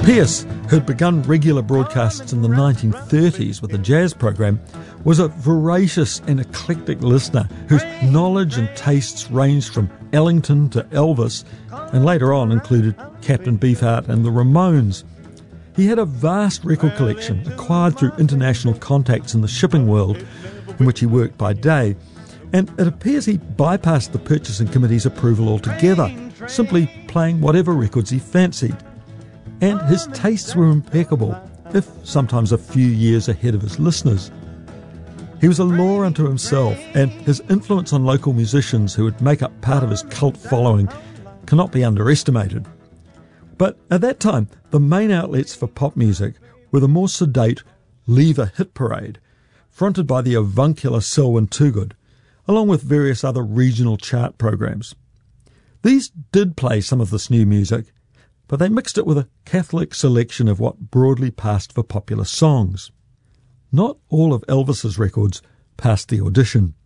Pearce, who had begun regular broadcasts in the 1930s with a jazz program, was a voracious and eclectic listener whose knowledge and tastes ranged from Ellington to Elvis, and later on included Captain Beefheart and the Ramones. He had a vast record collection acquired through international contacts in the shipping world, in which he worked by day, and it appears he bypassed the purchasing committee's approval altogether, simply playing whatever records he fancied. And his tastes were impeccable, if sometimes a few years ahead of his listeners. He was a law unto himself, and his influence on local musicians who would make up part of his cult following cannot be underestimated. But at that time, the main outlets for pop music were the more sedate Lever Hit Parade, fronted by the avuncular Selwyn Toogood, along with various other regional chart programs. These did play some of this new music, but they mixed it with a Catholic selection of what broadly passed for popular songs. Not all of Elvis's records passed the audition.